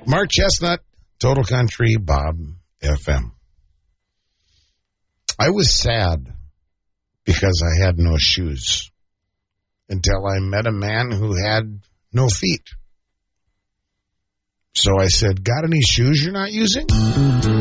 Mark Chestnut, Total Country, Bob FM. I was sad because I had no shoes until I met a man who had no feet. So I said, got any shoes you're not using?